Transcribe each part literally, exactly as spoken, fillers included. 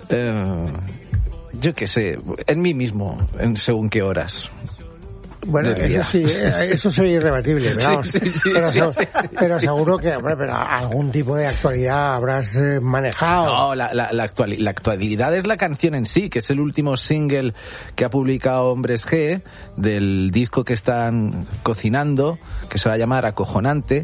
Eh, yo qué sé, en mí mismo, en según qué horas. Bueno, eso sí, eso sí es irrebatible, pero, vamos, sí, sí, sí, pero, sí, sí, pero sí, seguro que, hombre, pero algún tipo de actualidad habrás manejado. No, la, la, la, actual, la actualidad es la canción en sí, que es el último single que ha publicado Hombres G, del disco que están cocinando, que se va a llamar Acojonante.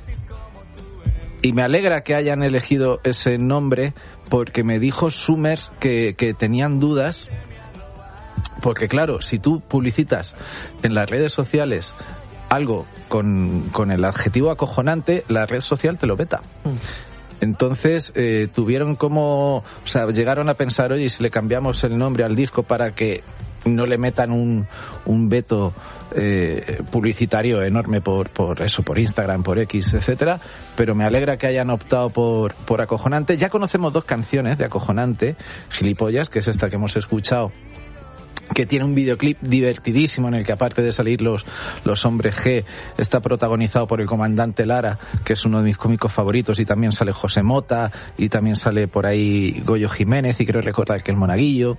Y me alegra que hayan elegido ese nombre, porque me dijo Summers que, que tenían dudas. Porque claro, si tú publicitas en las redes sociales algo con, con el adjetivo acojonante, la red social te lo veta. Entonces eh, tuvieron como, o sea, llegaron a pensar, oye, si le cambiamos el nombre al disco para que no le metan un, un veto eh, publicitario enorme por, por eso, por Instagram, por X, etcétera, pero me alegra que hayan optado por, por Acojonante. Ya conocemos dos canciones de Acojonante, Gilipollas, que es esta que hemos escuchado, que tiene un videoclip divertidísimo en el que, aparte de salir los, los Hombres G, está protagonizado por el comandante Lara, que es uno de mis cómicos favoritos, y también sale José Mota, y también sale por ahí Goyo Jiménez, y creo recordar que el Monaguillo.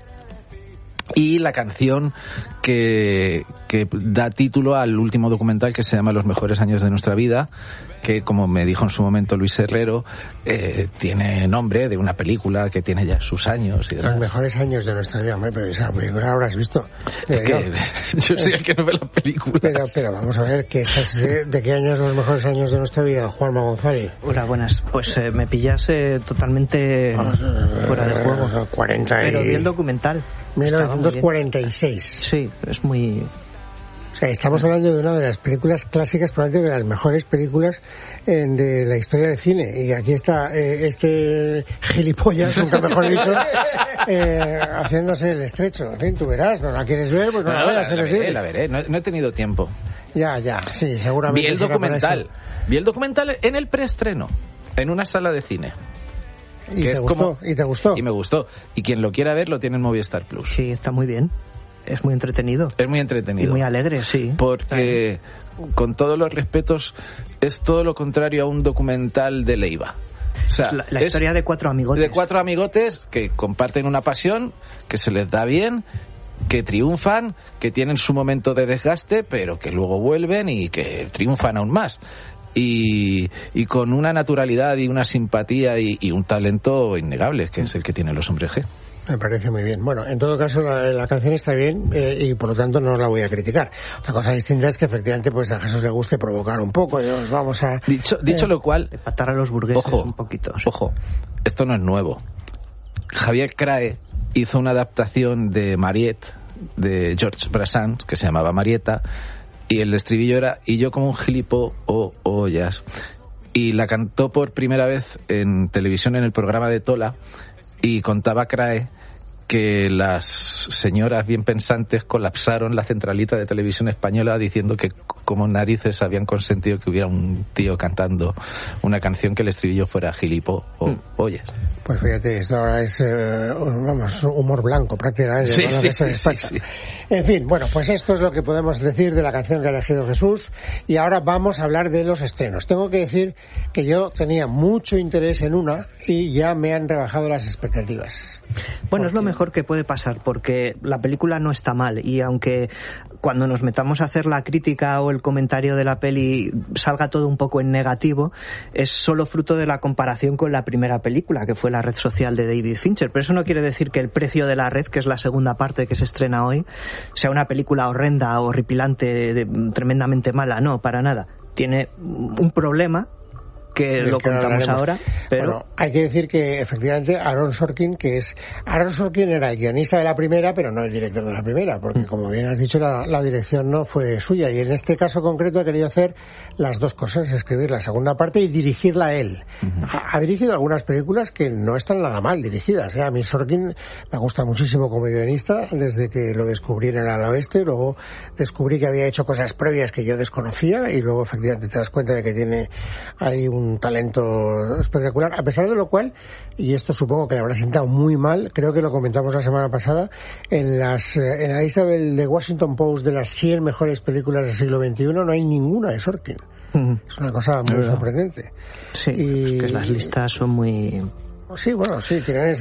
Y la canción que, que da título al último documental, que se llama Los mejores años de nuestra vida, que, como me dijo en su momento Luis Herrero, eh, tiene nombre de una película que tiene ya sus años y demás. Los mejores años de nuestra vida, hombre, pero esa película la habrás visto. Eh, que, yo soy el que no ve la película. Pero, pero vamos a ver, ¿qué estás, ¿de qué años los mejores años de nuestra vida, Juanma González? Hola, buenas. Pues eh, me pillas eh, totalmente Vamos, fuera de juego. cuarenta y... Pero vi el documental. mil novecientos cuarenta y seis. Sí, es muy... O sea, estamos hablando de una de las películas clásicas, probablemente de las mejores películas eh, de la historia del cine. Y aquí está eh, este gilipollas, nunca mejor dicho, eh, haciéndose el estrecho. En fin, tú verás, ¿no la quieres ver? Pues no, no la veas. La, la, la veré, la veré. No, no he tenido tiempo. Ya, ya, sí, seguramente. Vi el documental. Vi el documental en el preestreno, en una sala de cine. ¿Y te gustó? Como... ¿Y te gustó? Y me gustó. Y quien lo quiera ver lo tiene en Movistar Plus. Sí, está muy bien. Es muy entretenido. Es muy entretenido. Y muy alegre, sí. Porque, con todos los respetos, es todo lo contrario a un documental de Leiva. O sea, la, la historia de cuatro amigotes. De cuatro amigotes que comparten una pasión, que se les da bien, que triunfan, que tienen su momento de desgaste, pero que luego vuelven y que triunfan aún más. Y, y con una naturalidad y una simpatía y, y un talento innegable, que es el que tienen los Hombres G. Me parece muy bien. Bueno, en todo caso la, la canción está bien eh, y por lo tanto no la voy a criticar. Otra cosa distinta es que efectivamente pues a Jesús le guste provocar un poco. Nos vamos a dicho dicho eh, lo cual, empatar a los burgueses ojo, un poquito. Sí. Ojo, esto no es nuevo. Javier Crae hizo una adaptación de Mariette de Georges Brassens que se llamaba Marieta, y el estribillo era "y yo como un gilipo o oh, ollas", y la cantó por primera vez en televisión en el programa de Tola. Y contaba Crae que las señoras bien pensantes colapsaron la centralita de televisión española diciendo que como narices habían consentido que hubiera un tío cantando una canción que el estribillo fuera gilipo o mm. oyes. Pues fíjate, esto ahora es eh, vamos, humor blanco prácticamente. Sí, ¿no? sí, que se sí, sí, sí. En fin, bueno, pues esto es lo que podemos decir de la canción que ha elegido Jesús, y ahora vamos a hablar de los estrenos. Tengo que decir que yo tenía mucho interés en una y ya me han rebajado las expectativas. Bueno, es lo mejor que puede pasar, porque la película no está mal, y aunque cuando nos metamos a hacer la crítica o el comentario de la peli salga todo un poco en negativo, es solo fruto de la comparación con la primera película, que fue La red social de David Fincher. Pero eso no quiere decir que El precio de la red, que es la segunda parte que se estrena hoy, sea una película horrenda, horripilante, de, de, tremendamente mala. No, para nada. Tiene un problema que lo contamos ahora, pero bueno, hay que decir que efectivamente Aaron Sorkin, que es Aaron Sorkin era el guionista de la primera, pero no el director de la primera, porque como bien has dicho, la, la dirección no fue suya, y en este caso concreto ha querido hacer las dos cosas: escribir la segunda parte y dirigirla él. Uh-huh. Ha, ha dirigido algunas películas que no están nada mal dirigidas, ¿eh? A mí Sorkin me gusta muchísimo como guionista desde que lo descubrí en el ala oeste, luego descubrí que había hecho cosas previas que yo desconocía, y luego efectivamente te das cuenta de que tiene ahí un un talento espectacular, a pesar de lo cual, y esto supongo que le habrá sentado muy mal, creo que lo comentamos la semana pasada, en las en la lista del The Washington Post de las cien mejores películas del siglo veintiuno no hay ninguna de Sorkin. Uh-huh. Es una cosa muy sorprendente. Sí, y... es que las listas son muy... Sí, bueno, sí, tienen